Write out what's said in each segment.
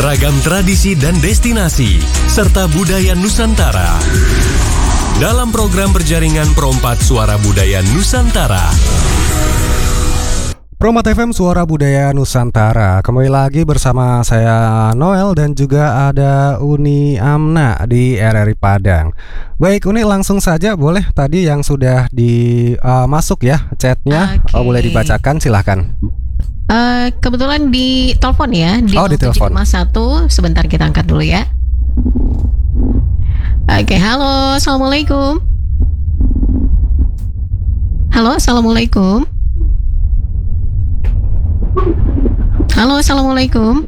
ragam tradisi dan destinasi, serta budaya Nusantara. Dalam program berjaringan Pro4 Suara Budaya Nusantara. Pro4 FM Suara Budaya Nusantara. Kembali lagi bersama saya Noel dan juga ada Uni Amna di RRI Padang. Baik Uni, langsung saja boleh tadi yang sudah masuk ya chatnya. Okay. Boleh dibacakan, silahkan. Kebetulan di telepon ya, di di telepon. 0751. Sebentar kita angkat dulu ya. Oke, halo, assalamualaikum. Halo, assalamualaikum. Halo, assalamualaikum.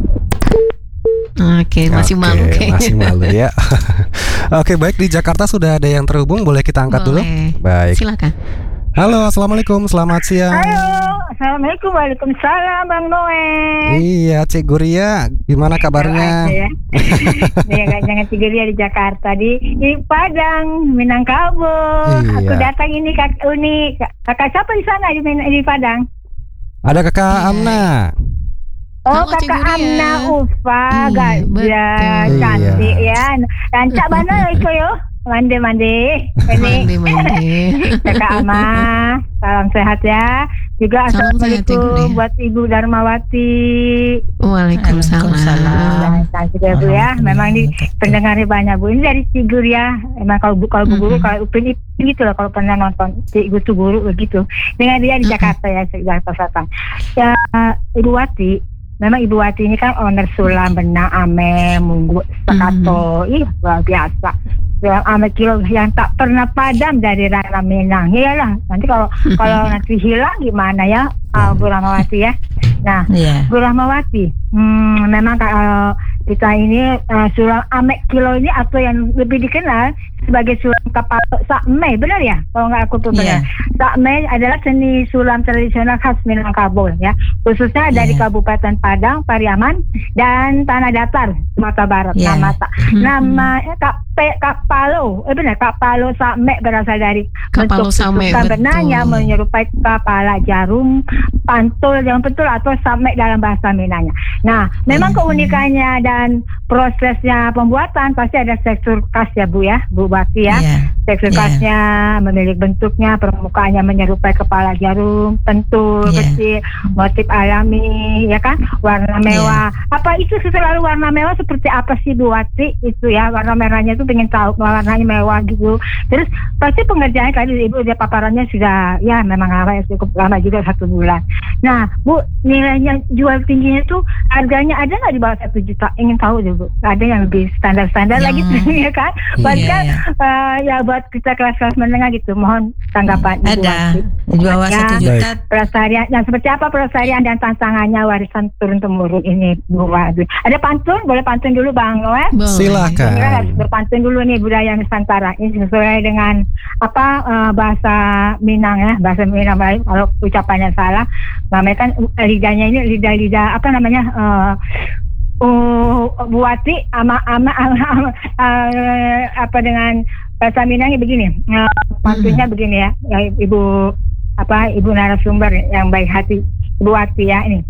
Oke, masih malu kayaknya. Masih malu ya. Oke, baik, di Jakarta sudah ada yang terhubung, boleh kita angkat dulu? Baik. Silakan. Halo, assalamualkum, selamat siang. Halo, assalamualaikum, waalaikumsalam, Bang Noel. Iya, Cik Guria, gimana kabarnya? Ya. Jangan Cik Guria di Jakarta, di Padang, Minangkabau. Iya. Aku datang ini Kak Uni, kakak siapa di sana di Padang? Ada kakak Amna. Oh, Halo, Cik kakak Guria. Amna Ufa, Iya, gajah, betul. cantik ya. Rancak mana itu yo? Mandi. Mandi. Kakak Ama, salam sehat ya. Juga Salam sehat, Cik assalamualaikum Guria. buat Ibu Darmawati. Waalaikumsalam. Cantik ya Bu ya. Memang di pendengarnya banyak Bu. Ini dari Cik Guru ya. Emang kalau Bu Guru, kalau Upin gitu lah kalau pernah nonton Cik Guru begitu. Dengan dia di Jakarta ya, Jakarta Selatan. Ya, Ibu Wati. Memang Ibu Wati ini kan owner Sulam, Benang, Ame, Munggu, Stakato. Ih, luar biasa. Yang Ame kilo yang tak pernah padam dari Rara Minang. Iyalah, nanti kalau nanti hilang gimana ya, Bu Rahmawati ya. Nah, Bu Rahmawati, memang kalau kita ini Sulam Ame kilo ini atau yang lebih dikenal sebagai Sulam Kapalo Sakme, benar ya? Kalau nggak aku tuh benar. Sakme adalah seni sulam tradisional khas Minangkabau ya, khususnya dari Kabupaten Padang, Pariaman, dan Tanah Datar, Sumatera Barat. Nama Kapalo, benar, Kapalo Sakme berasal dari Kapalo bentuk Sakme, susukan betul. benangnya menyerupai kepala jarum, pantul yang betul atau Sakme dalam bahasa Minangnya. Nah, memang keunikannya dan prosesnya pembuatan pasti ada tekstur khas ya Bu ya, Bu Bati ya. Tekstur khasnya memiliki bentuknya, permukaannya menyerupai kepala jarum, pentul kecil, motif alami ya kan, warna mewah. Apa itu selalu warna mewah seperti apa sih Bu Wati itu ya? Warna merahnya itu pengen tahu warnanya mewah gitu. Terus pasti pengerjaannya tadi Ibu dia paparannya sudah ya memang lama, cukup lama juga 1 bulan. Nah Bu, nilainya jual tingginya tuh harganya ada nggak di bawah 1 juta? Ingin tahu deh Bu. Ada yang lebih standar lagi ya kan? Bahkan ya buat kita kelas-kelas menengah gitu. Mohon tanggapan Ibu ada Wati. di bawah 1 juta. Pelestarian yang seperti apa pelestarian dan tantangannya warisan turun temurun ini Bu Wati. Ada pantun? Boleh pantun dulu Bang Noel? Silakan. Kita harus berpantun dulu nih budaya Nusantara. Ini sesuai dengan bahasa Minang ya, bahasa Minang baik. Kalau ucapannya salah, namanya kan lidahnya ini lidah apa namanya? Buati apa dengan bahasa Minangnya begini. Pantunnya begini ya, Ibu narasumber yang baik hati Ibu Wati ya ini.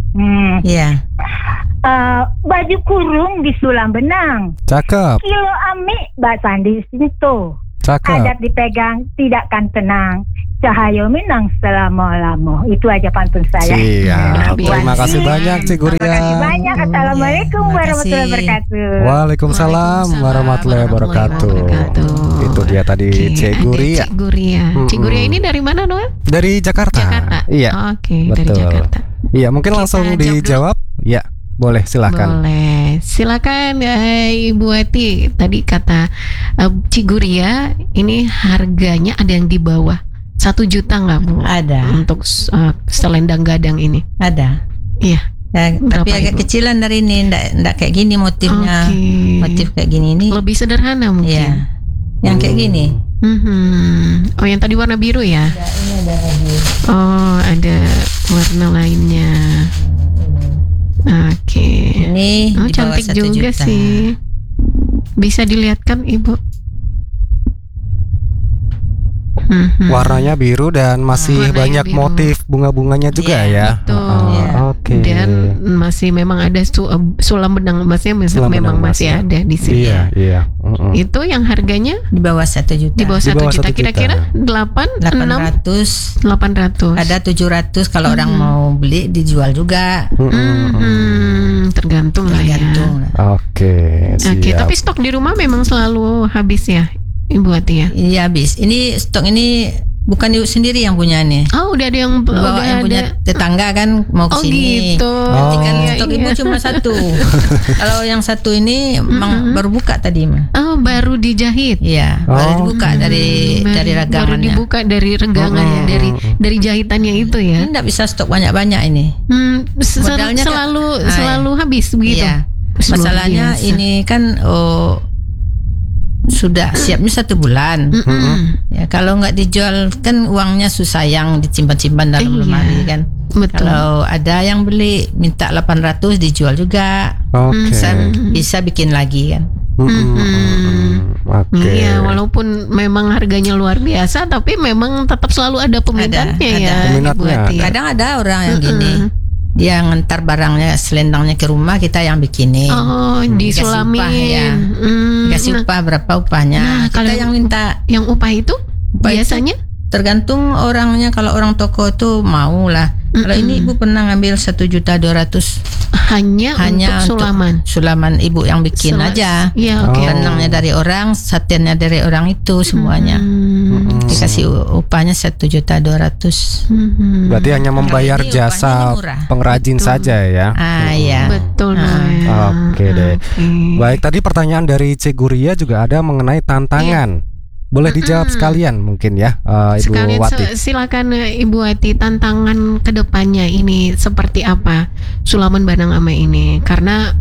Baju kurung di Sulam Benang. Cakep. Kilo ami bahasa di situ. Cakep. Adat dipegang tidak kan tenang. Cahaya Minang selama-lama. Itu aja pantun saya. Siap. Terima kasih banyak Cik Guria. Terima kasih banyak. Assalamualaikum warahmatullahi wabarakatuh. Waalaikumsalam warahmatullahi wabarakatuh. Itu dia tadi Cik Guria. Cik Guria ini dari mana Noel? Dari Jakarta. Iya. Oke, betul. dari Jakarta. Iya, mungkin langsung dijawab. Ya, boleh, silakan. Boleh. Silakan Ibu Wati. Tadi kata Cik Guria ini harganya ada yang di bawah 1 juta nggak Bu? Ada. Untuk selendang gadang ini. Ada. Iya. Tapi agak kecilan dari ini, enggak kayak gini motifnya. Motif kayak gini ini. Lebih sederhana mungkin. Iya. Yang kayak gini. Oh, yang tadi warna biru ya? Ya, ini ada lagi. Oh, ada warna lainnya. Oke. Ini Oh, di bawah cantik 1 juga juta. sih. Bisa dilihatkan Ibu? Warnanya biru dan masih Warnanya banyak biru. motif bunga-bunganya juga ya. Betul. Oke. Dan masih memang ada sulam benang emasnya Sulam memang benang masih emasnya. ada di sini. Iya. Itu yang harganya Di bawah 1 juta. di bawah Di 1 bawah juta 1 juta. kira-kira 800. 800. Ada 700 kalau orang mau beli dijual juga. Tergantung lah ya. Tergantung. Oke, siap. Oke, tapi stok di rumah memang selalu habis ya, Ibu Ati ya? Iya habis. Ini stok ini bukan Ibu sendiri yang punya nih. Oh, udah ada yang Bawa udah yang ada. punya tetangga kan mau ke Oh sini. gitu. Nanti kan Iya, stok iya. Ibu cuma 1. Kalau yang 1 ini memang baru buka tadi mah. Oh, baru dijahit. Iya, baru dibuka dari Baru ragamannya. dibuka dari regangan ya, dari jahitannya itu ya. Ini enggak bisa stok banyak-banyak ini. Modalnya kan- Selalu habis begitu. Iya. Luar Masalahnya biasa. ini kan sudah siapnya 1 bulan. Ya, kalau nggak dijual kan uangnya susah yang disimpan-simpan dalam Iya. lemari kan. Betul. Kalau ada yang beli minta 800 dijual juga. Oke. Bisa bikin lagi kan. Oke. Iya, walaupun memang harganya luar biasa, tapi memang tetap selalu ada peminatnya Ada. ya, Peminatnya Ibu Ati. Kadang ada orang yang gini. Dia ngantar barangnya selendangnya ke rumah, kita yang bikinin. Oh, Dikasih disulamin. upah, ya. Kasih upah berapa upahnya. Nah, Kita kalau yang minta. yang upah itu Upah itu biasanya tergantung orangnya. Kalau orang toko itu mau lah. Kalau ini Ibu pernah ngambil 1.200.000 hanya untuk sulaman. Sulaman Ibu yang bikin aja. Iya, oke. Benangnya dari orang, satinnya dari orang itu semuanya. Dikasih upahnya 1.200.000. Berarti hanya membayar Kalau ini upahnya jasa ini murah. pengrajin Betul. saja ya. Iya. Betul, Noel. Oke deh. Baik, tadi pertanyaan dari Ceguria juga ada mengenai tantangan. Boleh dijawab sekalian mungkin ya, Ibu Sekalian Wati. silakan Ibu Wati, tantangan kedepannya ini seperti apa sulaman Banang Ame ini? Karena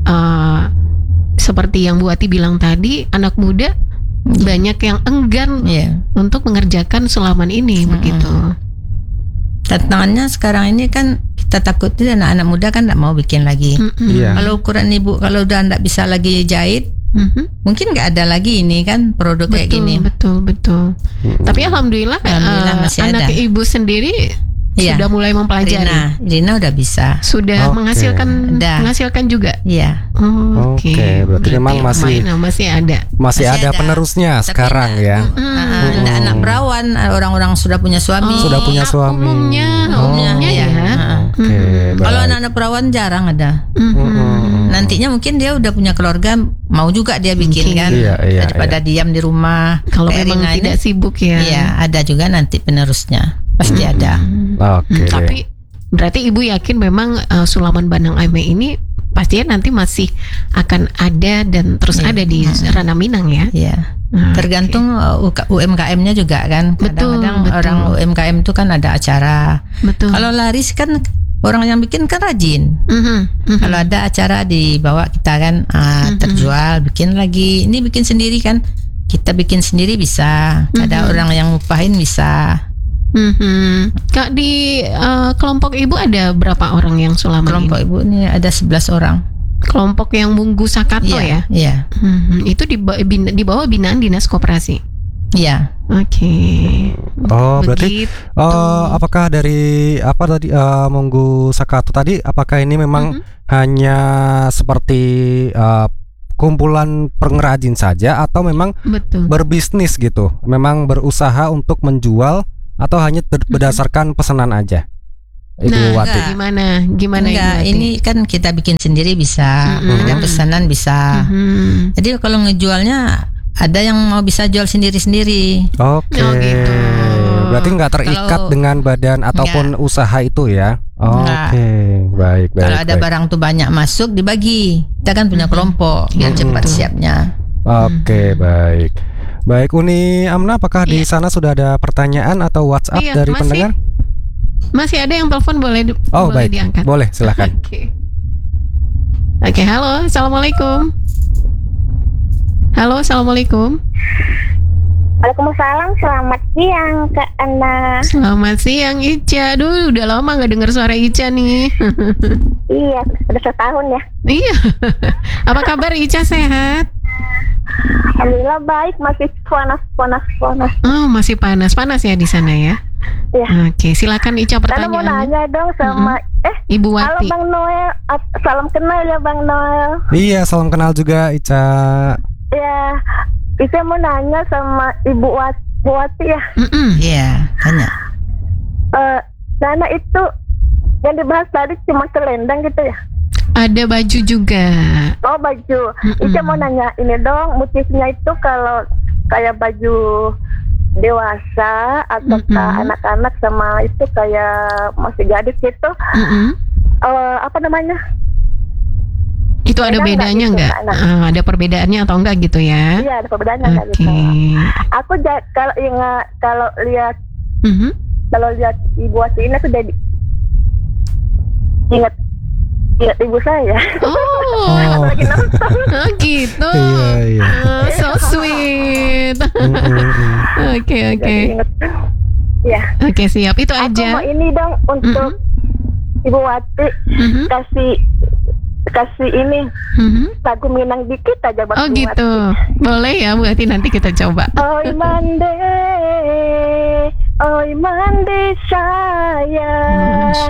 seperti yang Bu Wati bilang tadi, anak muda banyak yang enggan Iya. untuk mengerjakan sulaman ini begitu. Tantangannya sekarang ini kan kita takutnya anak-anak muda kan nggak mau bikin lagi. Iya. Kalau ukuran Ibu kalau udah nggak bisa lagi jahit, mungkin nggak ada lagi ini kan produk kayak gini. Betul. Tapi alhamdulillah, masih anak ada. Ibu sendiri Iya. sudah mulai mempelajari. Rina udah bisa. Sudah Oke. menghasilkan juga. Iya. Oke, berarti memang masih ada. masih ada penerusnya Tapi sekarang ya. anak perawan, orang-orang sudah punya suami. Sudah punya suami. Umumnya iya. ya. Oke, Kalau baik. anak-anak perawan jarang ada. Nantinya mungkin dia udah punya keluarga, mau juga dia bikin kan. Iya, Daripada diam di rumah. Kalau Kayak memang Rina tidak ini, sibuk ya. Iya, ada juga nanti penerusnya. Pasti ada. Oke. Tapi berarti Ibu yakin memang sulaman Banang Ame ini pastinya nanti masih akan ada dan terus ada di Ranah Minang ya. Iya. Nah, Tergantung UMKM-nya juga kan. Kadang-kadang Betul. orang UMKM itu kan ada acara. Betul. Kalau laris kan orang yang bikin kan rajin. Kalau ada acara dibawa kita kan terjual, bikin lagi. Ini bikin sendiri kan. Kita bikin sendiri bisa. Ada orang yang ngupahin bisa. Kak, di kelompok Ibu ada berapa orang yang sulaman Kelompok ini? Ibu ini ada 11 orang. Kelompok yang Munggu Sakato ya? Iya. Itu di bawah binaan Dinas Koperasi. Iya. Oke. Oh, berarti Begitu. apakah dari apa tadi Munggu Sakato tadi, apakah ini memang hanya seperti kumpulan pengrajin saja atau memang Betul. berbisnis gitu? Memang berusaha untuk menjual atau hanya berdasarkan pesanan aja? Ibu Nah, Wati. gimana Ibu Enggak, Wati? ini kan kita bikin sendiri bisa. Ada pesanan bisa. Jadi kalau ngejualnya ada yang mau bisa jual sendiri-sendiri. Oke. Oh, gitu. Berarti nggak terikat Kalau- dengan badan ataupun usaha itu ya? Enggak. Oke, baik. Kalau ada baik. barang tuh banyak masuk dibagi. Kita kan punya kelompok biar cepat siapnya. Oke, baik. Baik, Uni Amna, apakah di sana sudah ada pertanyaan atau WhatsApp Iya, dari masih. pendengar? Masih ada yang telepon, boleh Oh, boleh baik. diangkat. Boleh, silakan. Oke, halo, assalamualaikum. Halo, assalamualaikum. Waalaikumsalam, selamat siang Kak Ana. Selamat siang Ica. Aduh, udah lama nggak dengar suara Ica nih. Iya, udah setahun ya. Iya. Apa kabar Ica, sehat? Alhamdulillah baik, masih panas. Oh, masih panas ya di sana ya. Ya. Oke, silakan Ica Karena mau pertanyaannya. nanya dong sama Ibu halo Wati. Bang Noel, salam kenal ya Bang Noel. Iya, salam kenal juga Ica. Ya, Ica mau nanya sama Ibu Wati ya. Iya, tanya. Nana itu yang dibahas tadi cuma selendang gitu ya? Ada baju juga. Oh baju. Ica mau nanya ini dong, motifnya itu kalau kayak baju dewasa atau anak-anak sama itu kayak masih gadis gitu. Apa namanya? Itu ada bedanya nggak? Ada perbedaannya atau enggak gitu ya? Iya, ada perbedaannya nggak gitu. Aku kalau lihat Ibu Wati ini aku jadi ingat ibu saya. Oh, lagi nonton. Oh gitu. Iya. So sweet. Oke. Ya. Oke, siap. Itu Aku aja. mau ini dong untuk Ibu Wati kasih ini lagu Minang dikit aja buat Oh Bu gitu. Wati. Boleh ya, Bu Wati, nanti kita coba. Oi mande saya